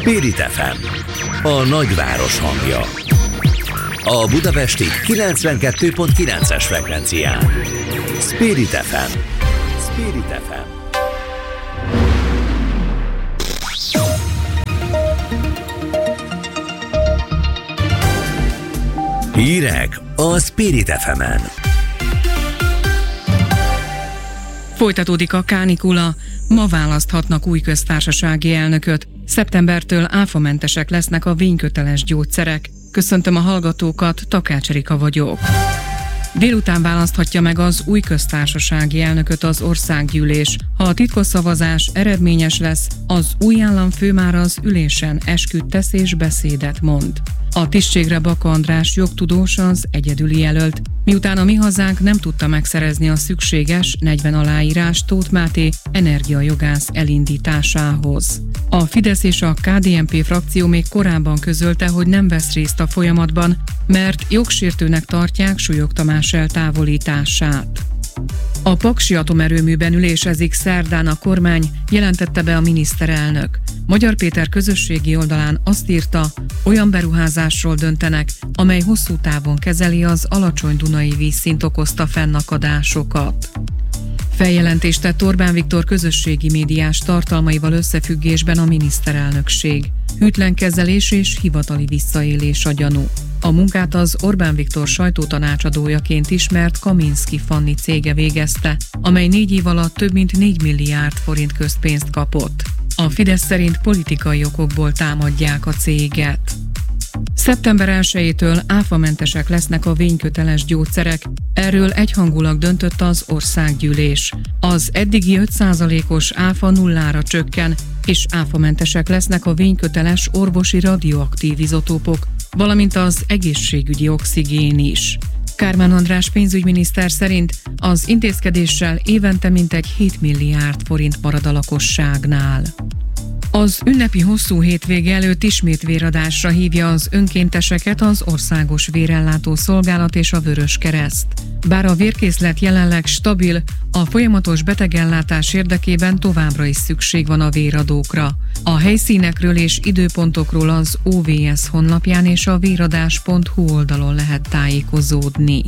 Spirit FM, a nagyváros hangja. A budapesti 92.9-es frekvencián. Spirit FM. Spirit FM. Hírek a Spirit FM-en. Folytatódik a kánikula, ma választhatnak új köztársasági elnököt. Szeptembertől áfamentesek lesznek a vényköteles gyógyszerek. Köszöntöm a hallgatókat, Takács Erika vagyok. Délután választhatja meg az új köztársasági elnököt az országgyűlés. Ha a titkosszavazás eredményes lesz, az új államfő már az ülésen esküt tesz és beszédet mond. A tisztségre Baka András jogtudós az egyedüli jelölt. Miután a Mi Hazánk nem tudta megszerezni a szükséges 40 aláírás Tóth Máté energiajogász elindításához. A Fidesz és a KDNP frakció még korábban közölte, hogy nem vesz részt a folyamatban, mert jogsértőnek tartják Súlyog Tamás eltávolítását. A paksi atomerőműben ülésezik szerdán a kormány, jelentette be a miniszterelnök. Magyar Péter közösségi oldalán azt írta, olyan beruházásról döntenek, amely hosszú távon kezeli az alacsony dunai vízszint okozta fennakadásokat. Feljelentést tett Orbán Viktor közösségi médiás tartalmaival összefüggésben a miniszterelnökség. Hűtlen kezelés és hivatali visszaélés a gyanú. A munkát az Orbán Viktor sajtótanácsadójaként ismert Kaminski Fanni cége végezte, amely 4 év alatt több mint 4 milliárd forint közpénzt kapott. A Fidesz szerint politikai okokból támadják a céget. Szeptember 1-től áfamentesek lesznek a vényköteles gyógyszerek, erről egyhangulag döntött az országgyűlés. Az eddigi 5%-os áfa nullára csökken, és áfamentesek lesznek a vényköteles orvosi radioaktív izotópok, valamint az egészségügyi oxigén is. Kármán András pénzügyminiszter szerint az intézkedéssel évente mintegy 7 milliárd forint marad a lakosságnál. Az ünnepi hosszú hétvége előtt ismét véradásra hívja az önkénteseket az Országos Vérellátó Szolgálat és a Vöröskereszt. Bár a vérkészlet jelenleg stabil, a folyamatos betegellátás érdekében továbbra is szükség van a véradókra. A helyszínekről és időpontokról az OVS honlapján és a véradás.hu oldalon lehet tájékozódni.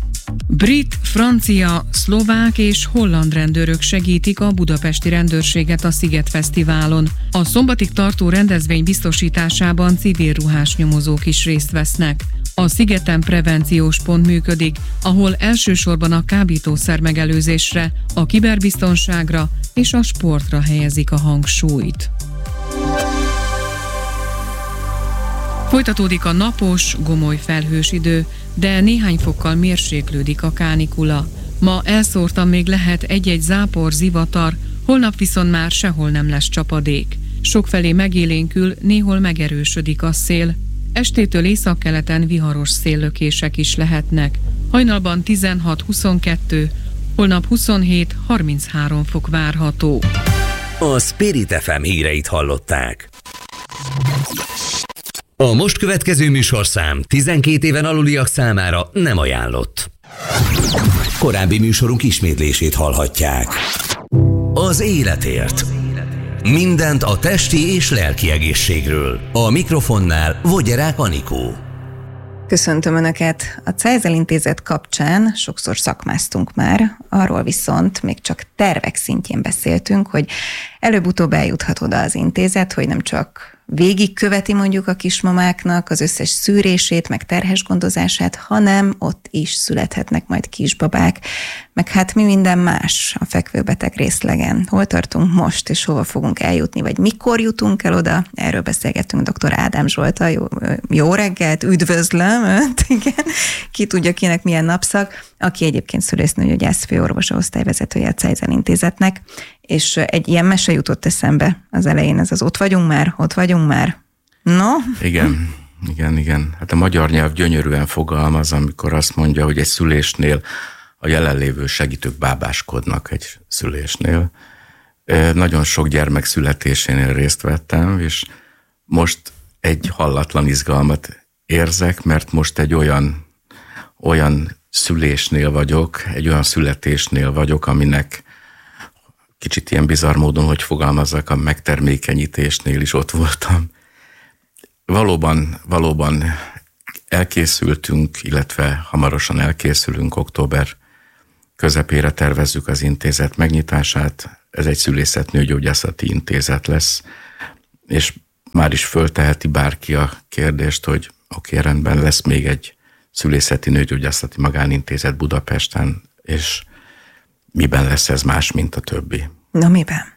Brit, francia, szlovák és holland rendőrök segítik a budapesti rendőrséget a Szigetfesztiválon. A szombatig tartó rendezvény biztosításában civil ruhás nyomozók is részt vesznek. A szigeten prevenciós pont működik, ahol elsősorban a kábítószer megelőzésre, a kiberbiztonságra és a sportra helyezik a hangsúlyt. Folytatódik a napos, gomoly felhős idő, de néhány fokkal mérséklődik a kánikula. Ma elszórtan még lehet egy-egy zápor, zivatar, holnap viszont már sehol nem lesz csapadék. Sokfelé megélénkül, néhol megerősödik a szél. Estétől északkeleten viharos széllökések is lehetnek. Hajnalban 16-22, holnap 27-33 fok várható. A Spirit FM híreit hallották. A most következő műsorszám 12 éven aluliak számára nem ajánlott. Korábbi műsorunk ismétlését hallhatják. Az életért. Mindent a testi és lelki egészségről. A mikrofonnál Vogyerák Anikó. Köszöntöm Önöket! A Cejzel Intézet kapcsán sokszor szakmáztunk már, arról viszont még csak tervek szintjén beszéltünk, hogy előbb-utóbb eljuthat oda az intézet, hogy nem csak végigköveti mondjuk a kismamáknak az összes szűrését, meg terhes gondozását, hanem ott is születhetnek majd kisbabák, meg hát mi minden más a fekvőbeteg részlegen. Hol tartunk most, és hova fogunk eljutni, vagy mikor jutunk el oda? Erről beszélgettünk dr. Ádám Zsolttal. Jó reggelt, üdvözlöm Önt, igen. Ki tudja, kinek milyen napszak, aki egyébként szülésznőgyógyász főorvosa, osztályvezetője a Cejzel Intézetnek, és egy ilyen mese jutott eszembe az elején, ez az ott vagyunk már. No? Igen. Hát a magyar nyelv gyönyörűen fogalmaz, amikor azt mondja, hogy egy szülésnél a jelenlévő segítők bábáskodnak egy szülésnél. Nagyon sok gyermek születésénél részt vettem, és most egy hallatlan izgalmat érzek, mert most egy olyan szülésnél vagyok, egy olyan születésnél vagyok, aminek kicsit ilyen bizarr módon, hogy fogalmazzak, a megtermékenyítésnél is ott voltam, valóban elkészültünk, illetve hamarosan elkészülünk, október közepére tervezzük az intézet megnyitását. Ez egy szülészet-nőgyógyászati intézet lesz, és már is fölteheti bárki a kérdést, hogy oké, rendben, lesz még egy szülészeti nőgyógyászati magánintézet Budapesten, és miben lesz ez más, mint a többi? Na, miben?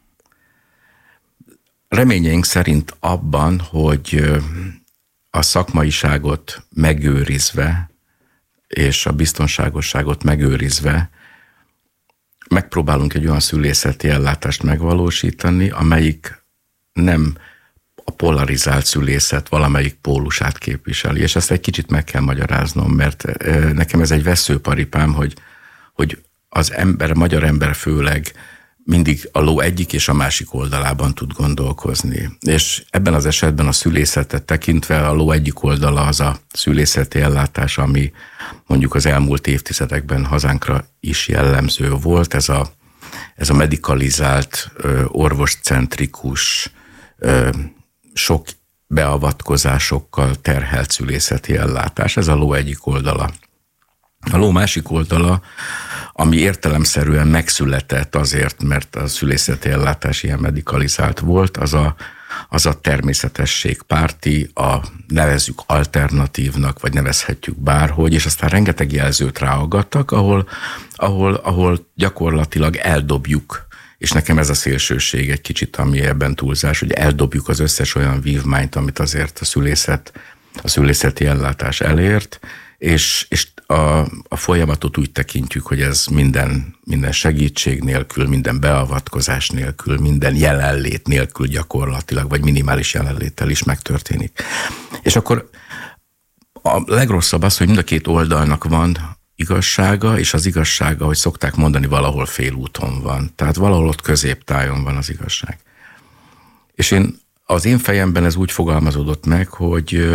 Reményeink szerint abban, hogy a szakmaiságot megőrizve, és a biztonságosságot megőrizve megpróbálunk egy olyan szülészeti ellátást megvalósítani, amelyik nem a polarizált szülészet valamelyik pólusát képviseli. És ezt egy kicsit meg kell magyaráznom, mert nekem ez egy veszőparipám, hogy az ember, a magyar ember főleg mindig a ló egyik és a másik oldalában tud gondolkozni. És ebben az esetben a szülészetet tekintve a ló egyik oldala az a szülészeti ellátás, ami mondjuk az elmúlt évtizedekben hazánkra is jellemző volt. Ez a medikalizált, orvoscentrikus, sok beavatkozásokkal terhelt szülészeti ellátás. Ez a ló egyik oldala. A ló másik oldala, ami értelemszerűen megszületett azért, mert a szülészeti ellátás ilyen medikalizált volt, az a természetességpárti, nevezzük alternatívnak, vagy nevezhetjük bárhogy, és aztán rengeteg jelzőt ráaggattak, ahol gyakorlatilag eldobjuk, és nekem ez a szélsőség egy kicsit, ami ebben túlzás, hogy eldobjuk az összes olyan vívmányt, amit azért a szülészeti ellátás elért, és a folyamatot úgy tekintjük, hogy ez minden segítség nélkül, minden beavatkozás nélkül, minden jelenlét nélkül gyakorlatilag, vagy minimális jelenléttel is megtörténik. És akkor a legrosszabb az, hogy mind a két oldalnak van igazsága, és az igazsága, hogy szokták mondani, valahol félúton van. Tehát valahol ott középtájon van az igazság. És az én fejemben ez úgy fogalmazódott meg, hogy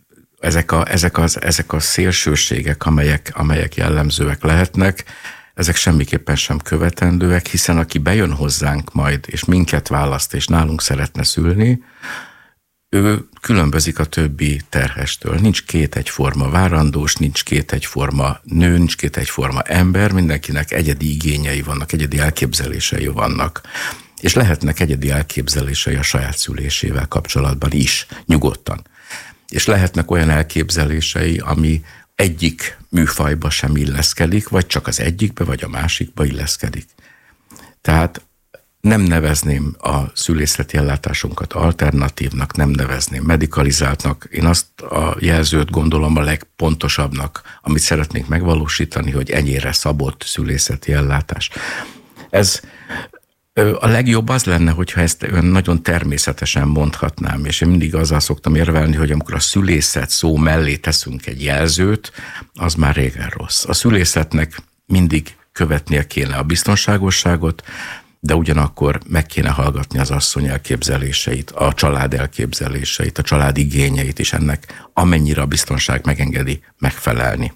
ezek a szélsőségek, amelyek jellemzőek lehetnek, ezek semmiképpen sem követendőek, hiszen aki bejön hozzánk majd, és minket választ, és nálunk szeretne szülni, ő különbözik a többi terhestől. Nincs két egyforma várandós, nincs két egyforma nő, nincs két egyforma ember, mindenkinek egyedi igényei vannak, egyedi elképzelései vannak. És lehetnek egyedi elképzelései a saját szülésével kapcsolatban is, nyugodtan. És lehetnek olyan elképzelései, ami egyik műfajba sem illeszkedik, vagy csak az egyikbe, vagy a másikba illeszkedik. Tehát nem nevezném a szülészeti ellátásunkat alternatívnak, nem nevezném medikalizáltnak. Én azt a jelzőt gondolom a legpontosabbnak, amit szeretnénk megvalósítani, hogy ennyire szabott szülészeti ellátás. Ez a legjobb az lenne, hogyha ezt nagyon természetesen mondhatnám, és én mindig azzal szoktam érvelni, hogy amikor a szülészet szó mellé teszünk egy jelzőt, az már régen rossz. A szülészetnek mindig követnie kéne a biztonságosságot, de ugyanakkor meg kéne hallgatni az asszony elképzeléseit, a család elképzeléseit, a család igényeit, és ennek amennyire a biztonság megengedi, megfelelni.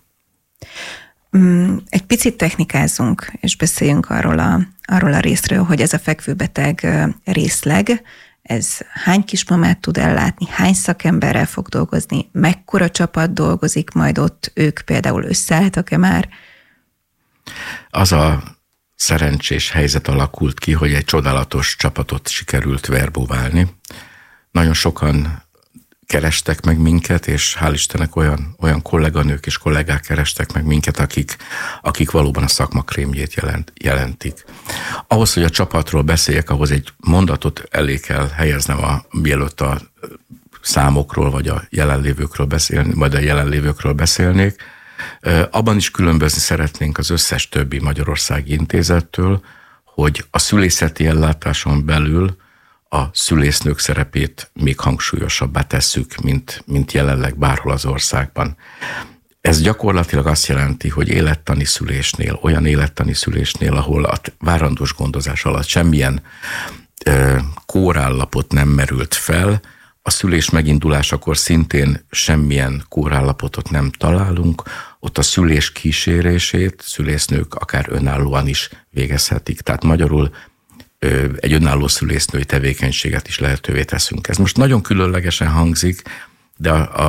Egy picit technikázzunk, és beszéljünk arról a részről, hogy ez a fekvőbeteg részleg, ez hány kismamát tud ellátni, hány szakemberrel fog dolgozni, mekkora csapat dolgozik majd ott, ők például összeálltak-e már? Az a szerencsés helyzet alakult ki, hogy egy csodálatos csapatot sikerült verbuválni. Nagyon sokan kerestek meg minket, és hál' Istennek olyan kolléganők és kollégák kerestek meg minket, akik valóban a szakma krémjét jelentik. Ahhoz, hogy a csapatról beszéljek, ahhoz egy mondatot elé kell helyeznem, mielőtt a számokról vagy a jelenlévőkről beszélni, majd a jelenlévőkről beszélnék. Abban is különbözni szeretnénk az összes többi magyarországi intézettől, hogy a szülészeti ellátáson belül a szülésznők szerepét még hangsúlyosabbá tesszük, mint jelenleg bárhol az országban. Ez gyakorlatilag azt jelenti, hogy élettani szülésnél, olyan élettani szülésnél, ahol a várandós gondozás alatt semmilyen kórállapot nem merült fel, a szülés megindulásakor szintén semmilyen kórállapotot nem találunk, ott a szülés kísérését szülésznők akár önállóan is végezhetik. Tehát magyarul egy önálló szülésznői tevékenységet is lehetővé teszünk. Ez most nagyon különlegesen hangzik, de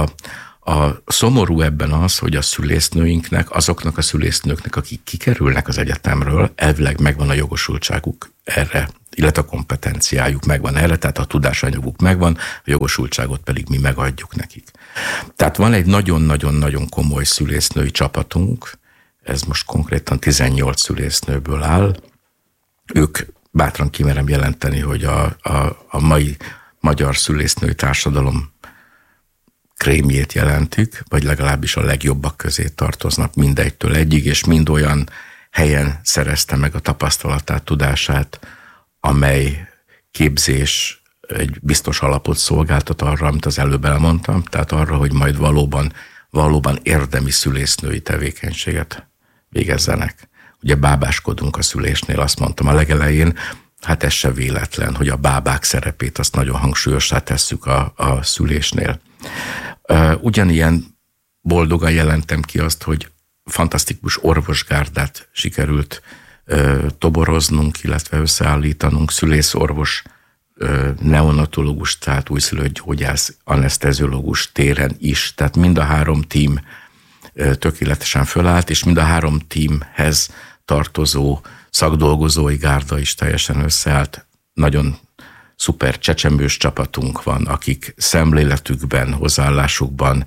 a szomorú ebben az, hogy a szülésznőinknek, azoknak a szülésznőknek, akik kikerülnek az egyetemről, elvileg megvan a jogosultságuk erre, illetve a kompetenciájuk megvan erre, tehát a tudásanyaguk megvan, a jogosultságot pedig mi megadjuk nekik. Tehát van egy nagyon-nagyon-nagyon komoly szülésznői csapatunk, ez most konkrétan 18 szülésznőből áll. Ők bátran kimerem jelenteni, hogy a mai magyar szülésznői társadalom krémjét jelentik, vagy legalábbis a legjobbak közé tartoznak mindegytől egyig, és mind olyan helyen szerezte meg a tapasztalatát, tudását, amely képzés egy biztos alapot szolgáltat arra, amit az előbb elmondtam, tehát arra, hogy majd valóban érdemi szülésznői tevékenységet végezzenek. Ugye bábáskodunk a szülésnél, azt mondtam a legelején, hát ez se véletlen, hogy a bábák szerepét azt nagyon hangsúlyossá tesszük a szülésnél. Ugyanilyen boldogan jelentem ki azt, hogy fantasztikus orvosgárdát sikerült toboroznunk, illetve összeállítanunk, szülészorvos, neonatológus, tehát újszülött-gyógyász, aneszteziológus téren is. Tehát mind a 3 tím tökéletesen fölállt, és mind a 3 tímhez tartozó szakdolgozói gárda is teljesen összeállt. Nagyon szuper csecsemős csapatunk van, akik szemléletükben, hozzáállásukban,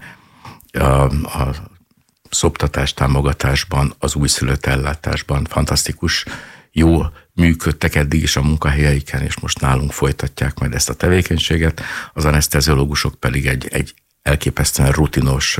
a szoptatás támogatásban, az újszülött ellátásban fantasztikus, jó működtek eddig is a munkahelyeiken, és most nálunk folytatják majd ezt a tevékenységet. Az aneszteziológusok pedig egy elképesztően rutinos,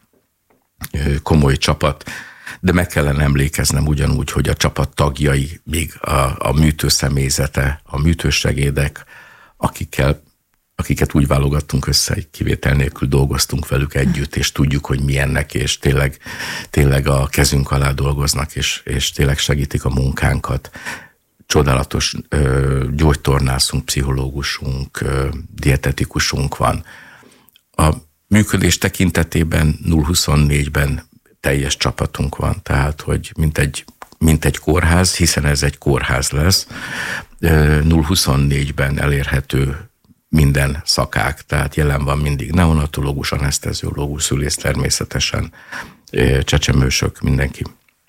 komoly csapat, de meg kellene emlékeznem ugyanúgy, hogy a csapat tagjai, még a műtőszemélyzete, a műtősegédek, akiket úgy válogattunk össze, egy kivétel nélkül dolgoztunk velük együtt, és tudjuk, hogy milyennek, és tényleg a kezünk alá dolgoznak, és tényleg segítik a munkánkat. Csodálatos gyógytornászunk, pszichológusunk, dietetikusunk van. A működés tekintetében 0-24-ben teljes csapatunk van, tehát hogy mint egy kórház, hiszen ez egy kórház lesz, 0-24-ben elérhető minden szakák, tehát jelen van mindig neonatológus, aneszteziológus, szülész természetesen, csecsemősök, mindenki.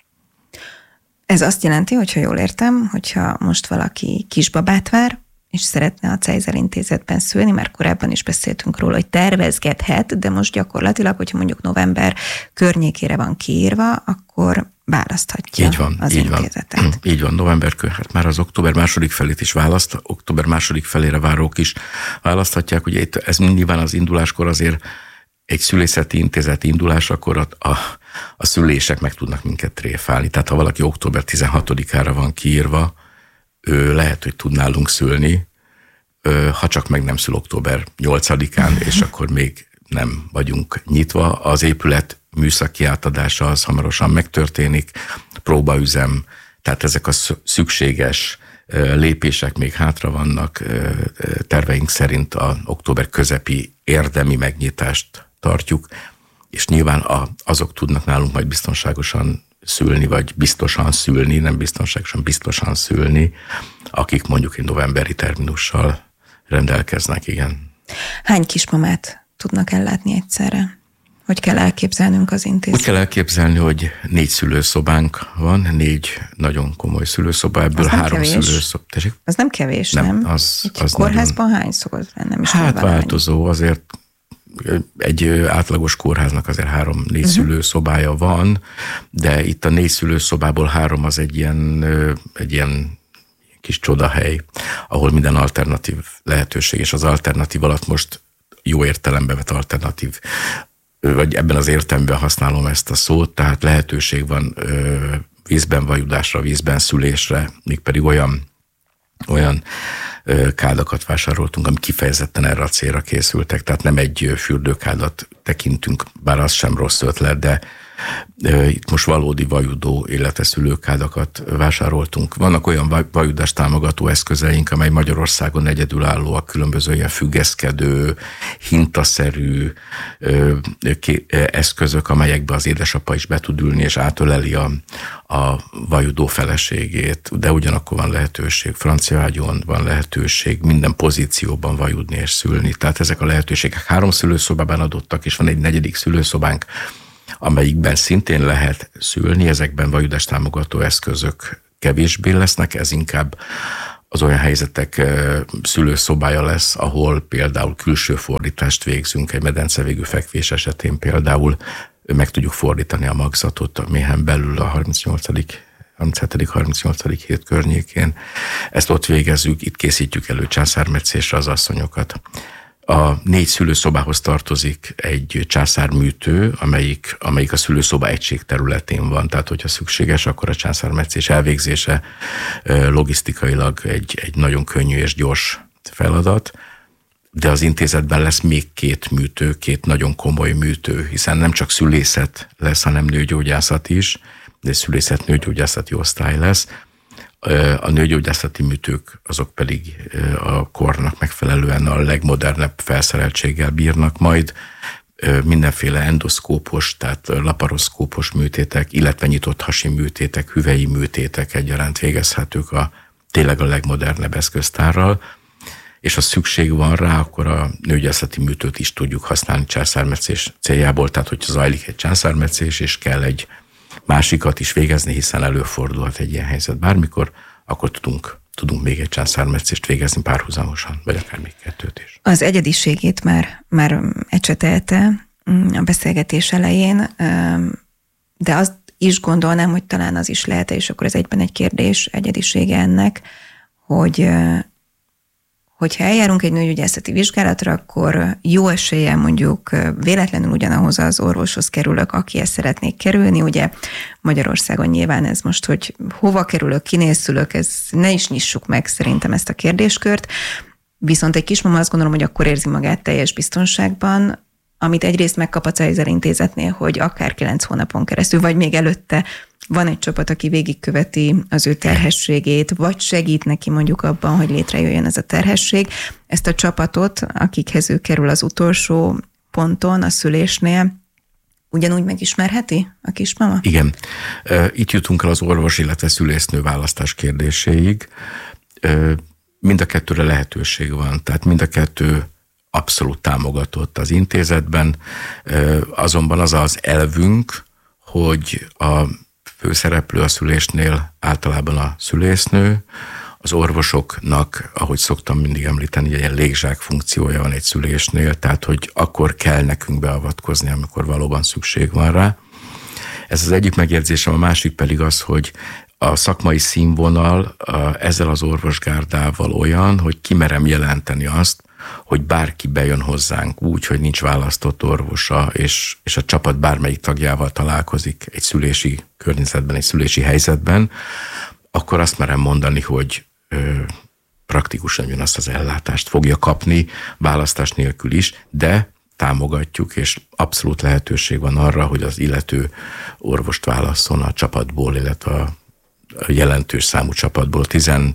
Ez azt jelenti, hogyha jól értem, hogyha most valaki kisbabát vár, és szeretne a Cejzel Intézetben szülni, mert korábban is beszéltünk róla, hogy tervezgethet, de most gyakorlatilag, hogyha mondjuk november környékére van kiírva, akkor választhatja az intézetet. Így van, hát már az október második felét is október második felére várók is választhatják. Ugye itt ez nyilván az induláskor azért egy szülészeti intézet indulásakor a szülések meg tudnak minket tréfálni. Tehát ha valaki október 16-ára van kiírva, ő lehet, hogy tud nálunk szülni, ha csak meg nem szül október 8-án, és akkor még nem vagyunk nyitva. Az épület műszaki átadása az hamarosan megtörténik, próbaüzem, tehát ezek a szükséges lépések még hátra vannak. Terveink szerint a október közepi érdemi megnyitást tartjuk, és nyilván azok tudnak nálunk majd biztonságosan szülni, vagy biztosan szülni, nem biztonságosan, biztosan szülni, akik mondjuk egy novemberi terminussal rendelkeznek, igen. Hány kismamát tudnak ellátni egyszerre? Hogy kell elképzelnünk az intézetet? Úgy kell elképzelni, hogy 4 szülőszobánk van, 4 nagyon komoly szülőszoba, ebből 3 szülőszoba. Az nem kevés, nem? Az kórházban nagyon... hányszor? Nem is hát változó, azért egy átlagos kórháznak azért 3-4 szülőszobája van, de itt a 4 szülőszobából 3 az egy ilyen kis csodahely, ahol minden alternatív lehetőség, és az alternatív alatt most jó értelembe vett alternatív, vagy ebben az értelemben használom ezt a szót, tehát lehetőség van vízben vajudásra, vízben szülésre, mégpedig olyan kádakat vásároltunk, ami kifejezetten erre a célra készültek, tehát nem egy fürdőkádat tekintünk, bár az sem rossz ötlet, de Itt most valódi vajudó, illetve szülőkádakat vásároltunk. Vannak olyan vajudás támogató eszközeink, amely Magyarországon egyedülállóak, különböző ilyen függeszkedő, hintaszerű eszközök, amelyekbe az édesapa is be tud ülni, és átöleli a vajudó feleségét, de ugyanakkor van lehetőség, francia ágyon van lehetőség minden pozícióban vajudni és szülni. Tehát ezek a lehetőségek 3 szülőszobában adottak, és van egy 4. szülőszobánk, amelyikben szintén lehet szülni, ezekben vajudás támogató eszközök kevésbé lesznek, ez inkább az olyan helyzetek szülőszobája lesz, ahol például külső fordítást végzünk, egy medencevégű fekvés esetén például meg tudjuk fordítani a magzatot a méhen belül a 37.-38. hét környékén. Ezt ott végezzük, itt készítjük elő császármetszésre az asszonyokat. A 4 szülőszobához tartozik egy császárműtő, amelyik a szülőszoba egység területén van, tehát hogyha szükséges, akkor a császármetszés elvégzése logisztikailag egy nagyon könnyű és gyors feladat, de az intézetben lesz még 2 műtő, 2 nagyon komoly műtő, hiszen nem csak szülészet lesz, hanem nőgyógyászat is, de szülészet-nőgyógyászati osztály lesz. A nőgyógyászati műtők azok pedig a kornak megfelelően a legmodernebb felszereltséggel bírnak majd. Mindenféle endoszkópos, tehát laparoszkópos műtétek, illetve nyitott hasi műtétek, hüvei műtétek egyaránt végezhetők tényleg a legmodernebb eszköztárral, és ha szükség van rá, akkor a nőgyógyászati műtőt is tudjuk használni császármetszés céljából, tehát hogyha zajlik egy császármetszés, és kell egy másikat is végezni, hiszen előfordulhat egy ilyen helyzet bármikor, akkor tudunk még egy császármetszést végezni párhuzamosan, vagy akár még 2 is. Az egyediségét már ecsetelte a beszélgetés elején, de azt is gondolnám, hogy talán az is lehet, és akkor ez egyben egy kérdés, egyedisége ennek, hogyha eljárunk egy nőgyógyászati vizsgálatra, akkor jó eséllyel mondjuk véletlenül ugyanahoz az orvoshoz kerülök, akihez szeretnék kerülni. Ugye Magyarországon nyilván ez most, hogy hova kerülök, kinél szülök, ez ne is nyissuk meg szerintem ezt a kérdéskört. Viszont egy kismama azt gondolom, hogy akkor érzi magát teljes biztonságban, amit egyrészt megkap a Cejzel intézetnél, hogy akár 9 hónapon keresztül, vagy még előtte van egy csapat, aki végigköveti az ő terhességét, vagy segít neki mondjuk abban, hogy létrejöjjön ez a terhesség. Ezt a csapatot, akikhez ő kerül az utolsó ponton, a szülésnél, ugyanúgy megismerheti a kismama? Igen. Itt jutunk el az orvos, illetve szülésznő választás kérdéséig. Mind a 2-re lehetőség van, tehát mind a 2 abszolút támogatott az intézetben, azonban az az elvünk, hogy a főszereplő a szülésnél általában a szülésznő, az orvosoknak, ahogy szoktam mindig említeni, egy ilyen légzsák funkciója van egy szülésnél, tehát hogy akkor kell nekünk beavatkozni, amikor valóban szükség van rá. Ez az egyik megjegyzésem, a másik pedig az, hogy a szakmai színvonal ezzel az orvosgárdával olyan, hogy kimerem jelenteni azt, hogy bárki bejön hozzánk úgy, hogy nincs választott orvosa, és a csapat bármelyik tagjával találkozik egy szülési környezetben, egy szülési helyzetben, akkor azt merem mondani, hogy praktikusan ugyanazt az ellátást fogja kapni, választás nélkül is, de támogatjuk, és abszolút lehetőség van arra, hogy az illető orvost válasszon a csapatból, illetve a jelentős számú csapatból.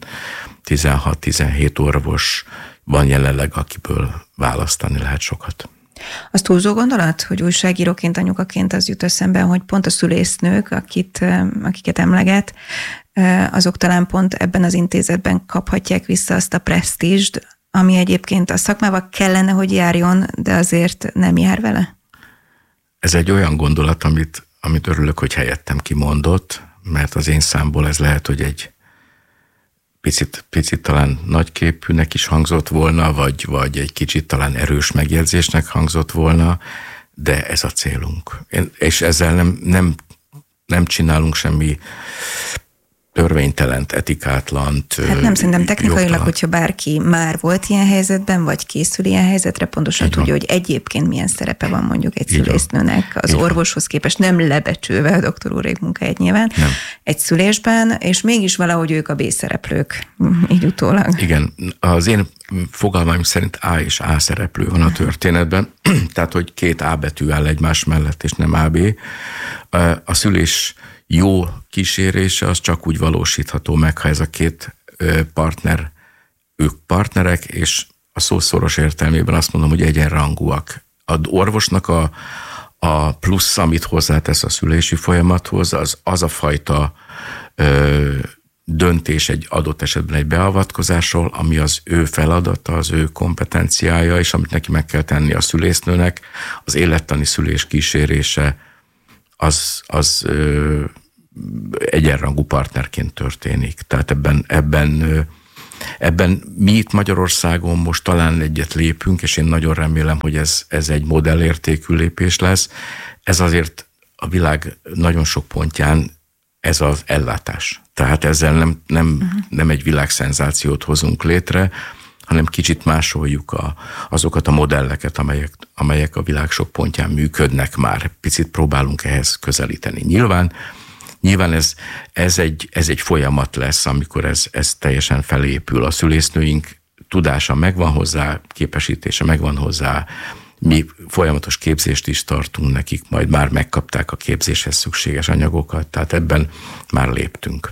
16-17 orvos van jelenleg, akiből választani lehet sokat. Az túlzó gondolat, hogy újságíróként, anyukaként az jut eszembe, hogy pont a szülésznők, akiket emleget, azok talán pont ebben az intézetben kaphatják vissza azt a presztízst, ami egyébként a szakmával kellene, hogy járjon, de azért nem jár vele? Ez egy olyan gondolat, amit örülök, hogy helyettem kimondott, mert az én számból ez lehet, hogy egy picit talán nagyképűnek is hangzott volna, vagy egy kicsit talán erős megjegyzésnek hangzott volna, de ez a célunk. És ezzel nem csinálunk semmi törvénytelent, etikátlant. Hát nem, szerintem technikailag, hogyha bárki már volt ilyen helyzetben, vagy készül ilyen helyzetre, pontosan tudja, hogy egyébként milyen szerepe van mondjuk egy szülésznőnek az orvoshoz képest, nem lebecsülve a doktor úrék munkáját nyilván, egy szülésben, és mégis valahogy ők a B-szereplők, így utólag. Igen, az én fogalmaim szerint A és A szereplő van a történetben, tehát hogy 2 A betű áll egymás mellett, és nem AB. A szülés jó kísérése az csak úgy valósítható meg, ha ez a 2 partner, ők partnerek, és a szó szoros értelmében azt mondom, hogy egyenrangúak. Az orvosnak a plusz, amit hozzátesz a szülési folyamathoz, az a fajta döntés egy adott esetben egy beavatkozásról, ami az ő feladata, az ő kompetenciája, és amit neki meg kell tenni a szülésznőnek, az élettani szülés kísérése, az egyenrangú partnerként történik. Tehát ebben mi itt Magyarországon most talán egyet lépünk, és én nagyon remélem, hogy ez egy modellértékű lépés lesz. Ez azért a világ nagyon sok pontján ez az ellátás. Tehát ezzel nem egy világszenzációt hozunk létre, hanem kicsit másoljuk azokat a modelleket, amelyek a világ sok pontján működnek már. Picit próbálunk ehhez közelíteni. Nyilván ez egy folyamat lesz, amikor ez teljesen felépül. A szülésznőink tudása megvan hozzá, képesítése megvan hozzá, mi folyamatos képzést is tartunk nekik, majd már megkapták a képzéshez szükséges anyagokat, tehát ebben már léptünk.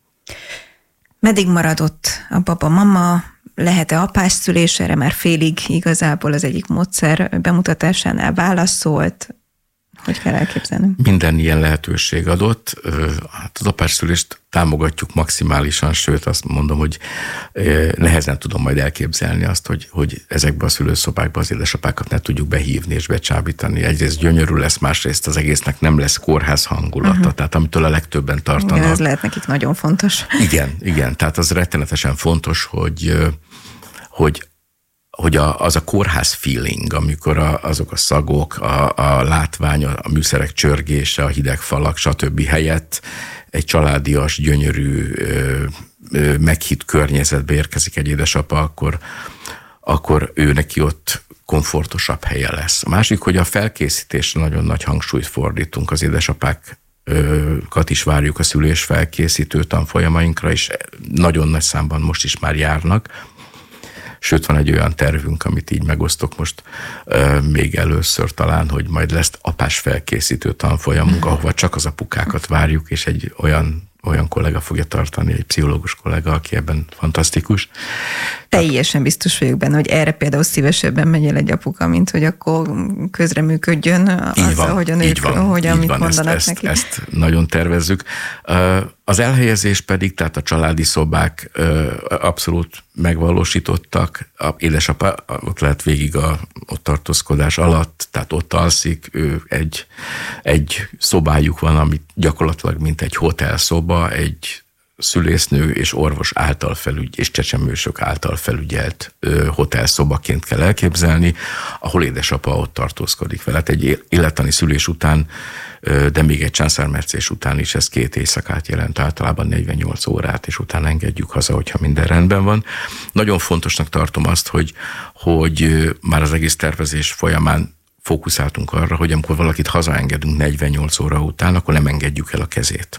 Meddig maradott a baba-mama? Lehet-e apás szülés? Erre már félig igazából az egyik módszer bemutatásánál válaszolt. Hogy kell elképzelni? Minden ilyen lehetőség adott. Hát az apásszülést támogatjuk maximálisan, sőt azt mondom, hogy nehezen tudom majd elképzelni azt, hogy ezekbe a szülőszobákba az édesapákat ne tudjuk behívni és becsábítani. Egyrészt gyönyörű lesz, másrészt az egésznek nem lesz kórház hangulata, tehát amitől a legtöbben tartanak. Igen, ez lehet nekik nagyon fontos. Igen, tehát az rettenetesen fontos, hogy az a kórház feeling, amikor azok a szagok, a látvány, a műszerek csörgése, a hideg falak, stb. Helyett egy családias, gyönyörű, meghitt környezetbe érkezik egy édesapa, akkor ő neki ott komfortosabb helye lesz. A másik, hogy a felkészítésre nagyon nagy hangsúlyt fordítunk, az édesapákat is várjuk a szülés felkészítő tanfolyamainkra, és nagyon nagy számban most is már járnak. Sőt, van egy olyan tervünk, amit így megosztok most még először talán, hogy majd lesz apás felkészítő tanfolyamunk, ahova csak az apukákat várjuk, és egy olyan kollega fogja tartani, egy pszichológus kollega, aki ebben fantasztikus. Teljesen biztos vagyok benne, hogy erre például szívesebben megy el egy apuka, mint hogy akkor közreműködjön azzal, hogy a nők hogyan mit mondanak neki. Ezt nagyon tervezzük. Az elhelyezés pedig, tehát a családi szobák abszolút megvalósítottak. A édesapa ott lehet végig ott tartózkodás alatt, tehát ott alszik, ő egy szobájuk van, ami gyakorlatilag mint egy hotelszoba, egy szülésznő és orvos által és csecsemősök által felügyelt hotelszobaként kell elképzelni, ahol édesapa ott tartózkodik vele. Egy élettani szülés után, de még egy császármetszés után is ez 2 éjszakát jelent, általában 48 órát, és utána engedjük haza, hogyha minden rendben van. Nagyon fontosnak tartom azt, hogy már az egész tervezés folyamán fókuszáltunk arra, hogy amikor valakit hazaengedünk 48 óra után, akkor nem engedjük el a kezét.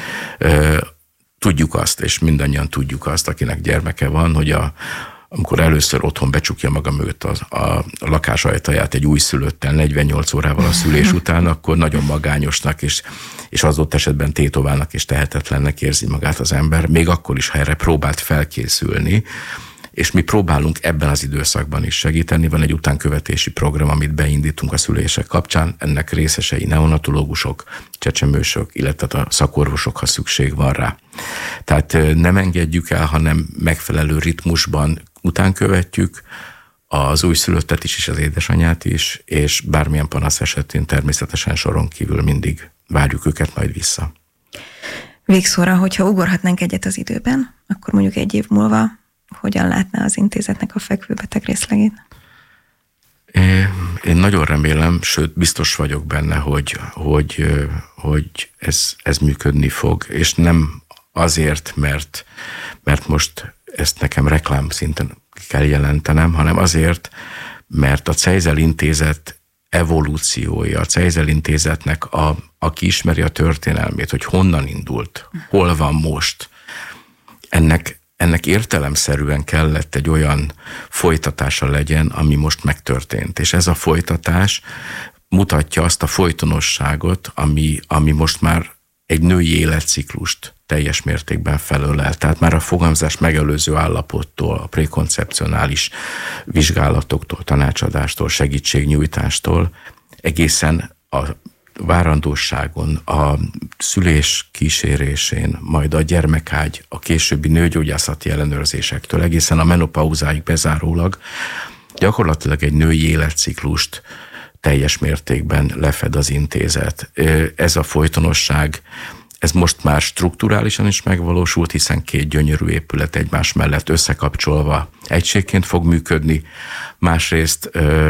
Tudjuk azt, és mindannyian tudjuk azt, akinek gyermeke van, hogy amikor először otthon becsukja maga mögött a lakás ajtaját egy újszülöttel 48 órával a szülés után, akkor nagyon magányosnak és adott esetben tétoválnak és tehetetlennek érzi magát az ember, még akkor is, ha erre próbált felkészülni, és mi próbálunk ebben az időszakban is segíteni. Van egy utánkövetési program, amit beindítunk a szülések kapcsán, ennek részesei neonatológusok, csecsemősök, illetve a szakorvosok, ha szükség van rá. Tehát nem engedjük el, hanem megfelelő ritmusban utánkövetjük az újszülöttet is, és az édesanyát is, és bármilyen panasz esetén természetesen soron kívül mindig várjuk őket majd vissza. Végszóra, hogyha ugorhatnánk egyet az időben, akkor mondjuk 1 év múlva hogyan látná az intézetnek a fekvőbeteg részlegét? Én nagyon remélem, sőt biztos vagyok benne, hogy ez működni fog, és nem azért, mert most ezt nekem reklám szinten kell jelentenem, hanem azért, mert a Czejzel Intézet evolúciója, a Czejzel Intézetnek, aki ismeri a történelmét, hogy honnan indult, hol van most, ennek ennek értelemszerűen kellett egy olyan folytatása legyen, ami most megtörtént. És ez a folytatás mutatja azt a folytonosságot, ami most már egy női életciklust teljes mértékben felölel. Tehát már a fogamzás megelőző állapottól, a prekoncepcionális vizsgálatoktól, tanácsadástól, segítségnyújtástól egészen a várandóságon, a szülés kísérésén, majd a gyermekágy, a későbbi nőgyógyászati ellenőrzésektől egészen a menopauzáig bezárólag gyakorlatilag egy női életciklust teljes mértékben lefed az intézet. Ez a folytonosság, ez most már strukturálisan is megvalósult, hiszen 2 gyönyörű épület egymás mellett összekapcsolva egységként fog működni. Másrészt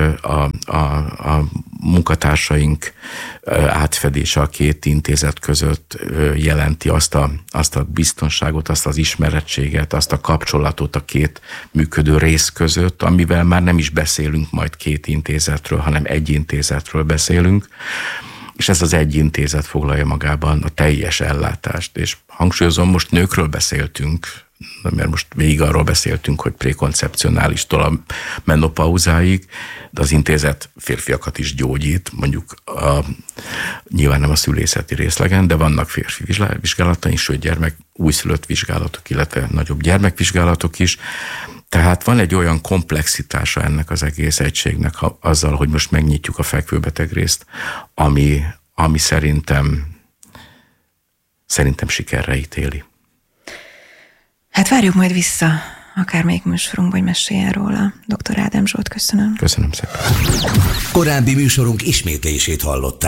a munkatársaink átfedése a 2 intézet között jelenti azt a biztonságot, azt az ismerettséget, azt a kapcsolatot a 2 működő rész között, amivel már nem is beszélünk majd 2 intézetről, hanem egy intézetről beszélünk. És ez az egy intézet foglalja magában a teljes ellátást. És hangsúlyozom, most nőkről beszéltünk, mert most végig arról beszéltünk, hogy prekoncepcionálistól a menopauzáig, de az intézet férfiakat is gyógyít, mondjuk nyilván nem a szülészeti részlegen, de vannak férfi vizsgálataink, sőt újszülött vizsgálatok, illetve nagyobb gyermekvizsgálatok is. Tehát van egy olyan komplexitása ennek az egész egységnek azzal, hogy most megnyitjuk a fekvőbeteg részt, ami szerintem sikerre ítéli. Hát várjuk majd vissza akármelyik műsorunkban, hogy meséljen róla. Dr. Ádám Zsolt, köszönöm. Köszönöm szépen. Korábbi műsorunk ismétlését hallották.